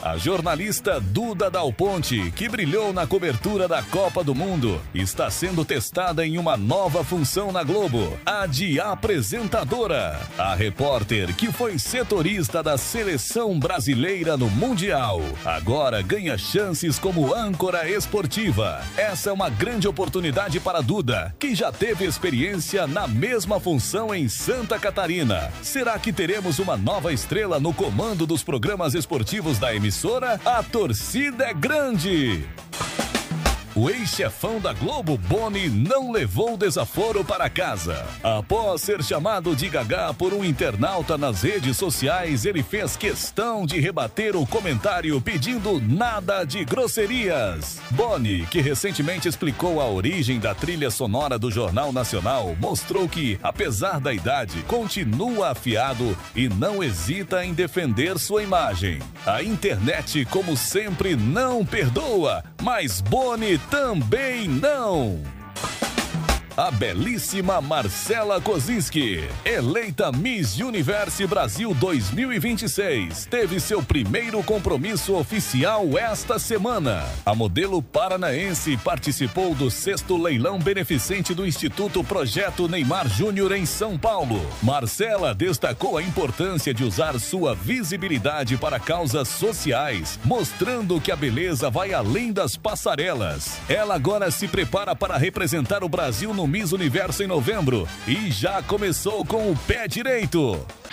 A jornalista Duda Dal Ponte, que brilhou na cobertura da Copa do Mundo, está sendo testada em uma nova função na Globo, a de apresentadora. A repórter, que foi setorista da seleção brasileira no Mundial, agora ganha chances como âncora esportiva. Essa é uma grande oportunidade para Duda, que já teve experiência na mesma função em Santa Catarina. Será que teremos uma nova estrela no comando dos programas esportivos da emissora? A torcida é grande! O ex-chefão da Globo, Boni, não levou desaforo para casa. Após ser chamado de Gagá por um internauta nas redes sociais, ele fez questão de rebater o comentário pedindo nada de grosserias. Boni, que recentemente explicou a origem da trilha sonora do Jornal Nacional, mostrou que, apesar da idade, continua afiado e não hesita em defender sua imagem. A internet, como sempre, não perdoa, mas Boni também não. A belíssima Marcela Kozinski, eleita Miss Universe Brasil 2026, teve seu primeiro compromisso oficial esta semana. A modelo paranaense participou do 6º leilão beneficente do Instituto Projeto Neymar Júnior em São Paulo. Marcela destacou a importância de usar sua visibilidade para causas sociais, mostrando que a beleza vai além das passarelas. Ela agora se prepara para representar o Brasil no Miss Universo em novembro e já começou com o pé direito.